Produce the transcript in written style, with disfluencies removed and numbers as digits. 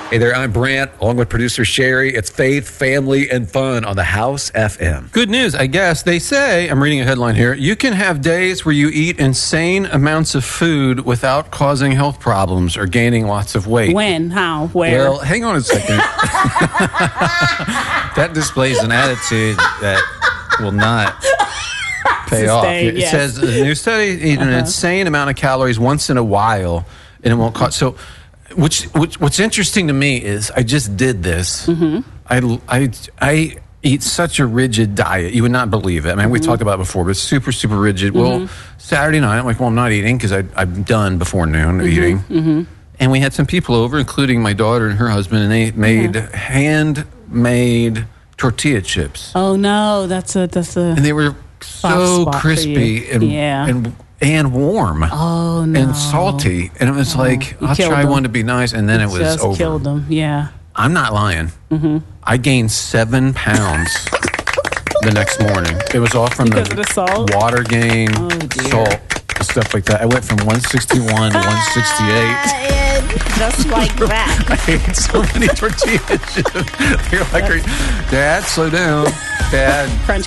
Hey there, I'm Brant, along with producer Sherry. It's Faith, Family, and Fun on the House FM. Good news, I guess. They say, I'm reading a headline here, you can have days where you eat insane amounts of food without causing health problems or gaining lots of weight. When? How? Where? Well, hang on a second. That displays an attitude that will not pay off. It says, a new study, eat an insane amount of calories once in a while, and it won't cause... So, what's interesting to me is I just did this. I eat such a rigid diet. You would not believe it. I mean, we talked about it before, but super, super rigid. Well, Saturday night, I'm like, well, I'm not eating because I'm done before noon eating. And we had some people over, including my daughter and her husband, and they made handmade tortilla chips. Oh, no, that's a... And they were so crispy and warm. Oh, no. And salty. And it was like, I'll try one to be nice. And then it was just over. Killed them, yeah. I'm not lying. I gained 7 pounds the next morning. It was all from because of the salt? Water gain, salt, stuff like that. I went from 161 to 168. Just like that. I ate so many tortilla chips. They're like, Dad, slow down. Dad. Crunch.